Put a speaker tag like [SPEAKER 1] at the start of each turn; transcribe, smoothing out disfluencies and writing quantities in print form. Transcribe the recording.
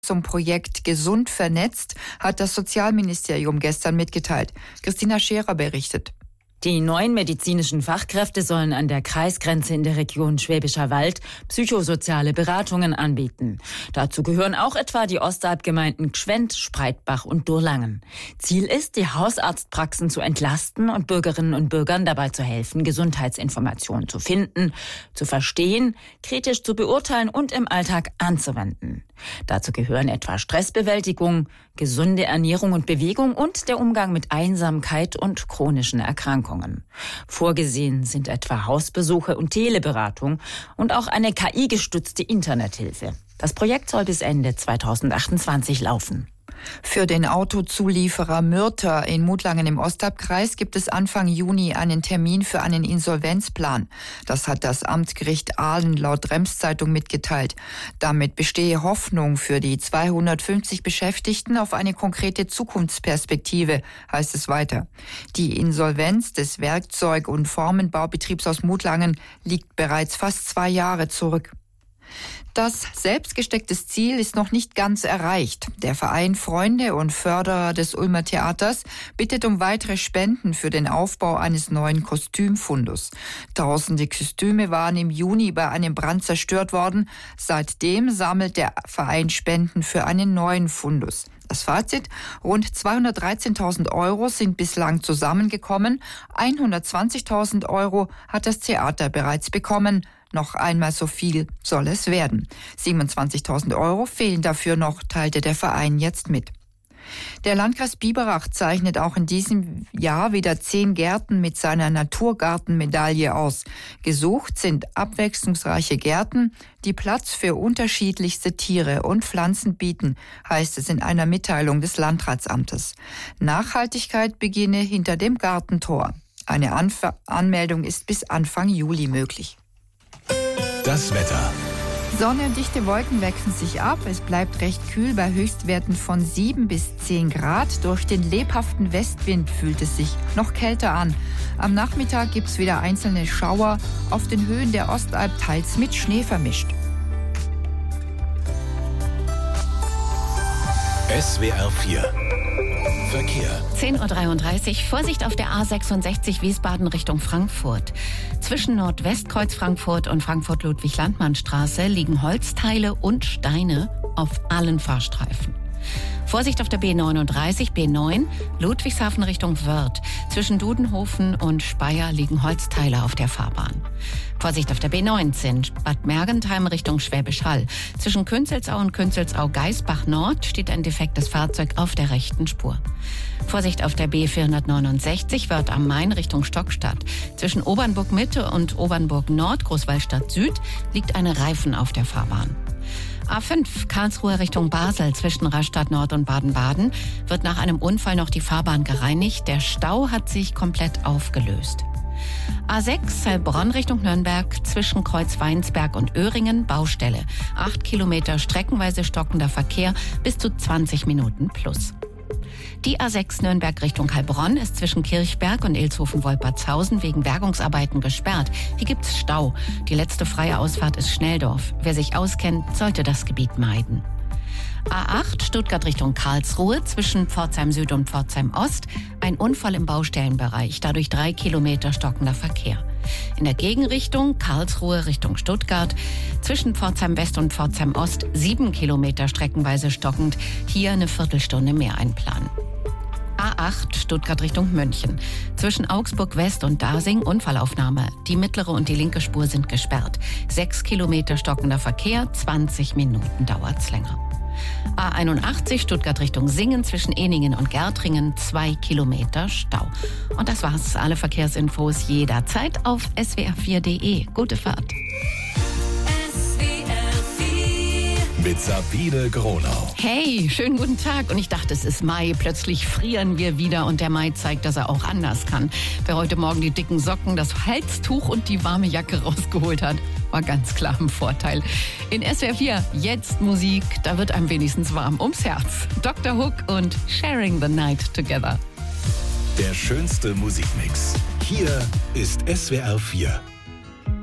[SPEAKER 1] zum Projekt Gesund vernetzt, hat das Sozialministerium gestern mitgeteilt. Christina Scherer berichtet.
[SPEAKER 2] Die neuen medizinischen Fachkräfte sollen an der Kreisgrenze in der Region Schwäbischer Wald psychosoziale Beratungen anbieten. Dazu gehören auch etwa die Ostalbgemeinden Gschwend, Spreitbach und Durlangen. Ziel ist, die Hausarztpraxen zu entlasten und Bürgerinnen und Bürgern dabei zu helfen, Gesundheitsinformationen zu finden, zu verstehen, kritisch zu beurteilen und im Alltag anzuwenden. Dazu gehören etwa Stressbewältigung, gesunde Ernährung und Bewegung und der Umgang mit Einsamkeit und chronischen Erkrankungen. Vorgesehen sind etwa Hausbesuche und Teleberatung und auch eine KI-gestützte Internethilfe. Das Projekt soll bis Ende 2028 laufen.
[SPEAKER 1] Für den Autozulieferer Myrtha in Mutlangen im Ostalbkreis gibt es Anfang Juni einen Termin für einen Insolvenzplan. Das hat das Amtsgericht Aalen laut Rems-Zeitung mitgeteilt. Damit bestehe Hoffnung für die 250 Beschäftigten auf eine konkrete Zukunftsperspektive, heißt es weiter. Die Insolvenz des Werkzeug- und Formenbaubetriebs aus Mutlangen liegt bereits fast 2 Jahre zurück. Das selbstgestecktes Ziel ist noch nicht ganz erreicht. Der Verein Freunde und Förderer des Ulmer Theaters bittet um weitere Spenden für den Aufbau eines neuen Kostümfundus. Tausende Kostüme waren im Juni bei einem Brand zerstört worden. Seitdem sammelt der Verein Spenden für einen neuen Fundus. Das Fazit: Rund 213.000 € sind bislang zusammengekommen. 120.000 € hat das Theater bereits bekommen. Noch einmal so viel soll es werden. 27.000 € fehlen dafür noch, teilte der Verein jetzt mit. Der Landkreis Biberach zeichnet auch in diesem Jahr wieder 10 Gärten mit seiner Naturgartenmedaille aus. Gesucht sind abwechslungsreiche Gärten, die Platz für unterschiedlichste Tiere und Pflanzen bieten, heißt es in einer Mitteilung des Landratsamtes. Nachhaltigkeit beginne hinter dem Gartentor. Eine Anmeldung ist bis Anfang Juli möglich.
[SPEAKER 3] Das Wetter.
[SPEAKER 1] Sonne und dichte Wolken wechseln sich ab. Es bleibt recht kühl bei Höchstwerten von 7 bis 10 Grad. Durch den lebhaften Westwind fühlt es sich noch kälter an. Am Nachmittag gibt es wieder einzelne Schauer, auf den Höhen der Ostalb teils mit Schnee vermischt.
[SPEAKER 3] SWR 4 Verkehr.
[SPEAKER 4] 10.33 Uhr. Vorsicht auf der A66 Wiesbaden Richtung Frankfurt. Zwischen Nordwestkreuz Frankfurt und Frankfurt-Ludwig-Landmann-Straße liegen Holzteile und Steine auf allen Fahrstreifen. Vorsicht auf der B39, B9, Ludwigshafen Richtung Wörth. Zwischen Dudenhofen und Speyer liegen Holzteile auf der Fahrbahn. Vorsicht auf der B19, Bad Mergentheim Richtung Schwäbisch Hall. Zwischen Künzelsau und Künzelsau-Geisbach Nord steht ein defektes Fahrzeug auf der rechten Spur. Vorsicht auf der B469, Wörth am Main Richtung Stockstadt. Zwischen Obernburg Mitte und Obernburg Nord, Großwallstadt Süd, liegt eine Reifen auf der Fahrbahn. A5 Karlsruhe Richtung Basel zwischen Rastatt Nord und Baden-Baden wird nach einem Unfall noch die Fahrbahn gereinigt. Der Stau hat sich komplett aufgelöst. A6 Heilbronn Richtung Nürnberg zwischen Kreuz Weinsberg und Öhringen Baustelle. 8 Kilometer streckenweise stockender Verkehr bis zu 20 Minuten plus. Die A6 Nürnberg Richtung Heilbronn ist zwischen Kirchberg und Ilshofen-Wolpertshausen wegen Bergungsarbeiten gesperrt. Hier gibt's Stau. Die letzte freie Ausfahrt ist Schnelldorf. Wer sich auskennt, sollte das Gebiet meiden. A8 Stuttgart Richtung Karlsruhe zwischen Pforzheim Süd und Pforzheim Ost. Ein Unfall im Baustellenbereich, dadurch 3 Kilometer stockender Verkehr. In der Gegenrichtung Karlsruhe Richtung Stuttgart zwischen Pforzheim West und Pforzheim Ost 7 Kilometer streckenweise stockend. Hier eine Viertelstunde mehr einplanen. A8 Stuttgart Richtung München. Zwischen Augsburg West und Dasing Unfallaufnahme. Die mittlere und die linke Spur sind gesperrt. 6 Kilometer stockender Verkehr, 20 Minuten dauert's länger. A81 Stuttgart Richtung Singen zwischen Eningen und Gärtringen 2 Kilometer Stau. Und das war's. Alle Verkehrsinfos jederzeit auf swr4.de. Gute Fahrt.
[SPEAKER 3] Mit Sabine Gronau.
[SPEAKER 4] Hey, schönen guten Tag. Und ich dachte, es ist Mai. Plötzlich frieren wir wieder und der Mai zeigt, dass er auch anders kann. Wer heute Morgen die dicken Socken, das Halstuch und die warme Jacke rausgeholt hat, war ganz klar im Vorteil. In SWR 4 jetzt Musik, da wird einem wenigstens warm ums Herz. Dr. Hook und Sharing the Night Together.
[SPEAKER 3] Der schönste Musikmix. Hier ist SWR 4